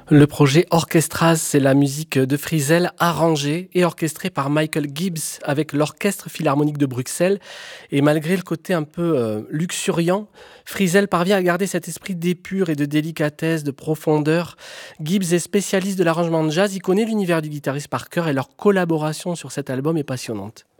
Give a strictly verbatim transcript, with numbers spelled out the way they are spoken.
Le projet Orchestras, c'est la musique de Frisell arrangée et orchestrée par Michael Gibbs avec l'Orchestre Philharmonique de Bruxelles. Et malgré le côté un peu euh, luxuriant, Frisell parvient à garder cet esprit d'épure et de délicatesse, de profondeur. Gibbs est spécialiste de l'arrangement de jazz, il connaît l'univers du guitariste par cœur et leur collaboration sur cet album est passionnante.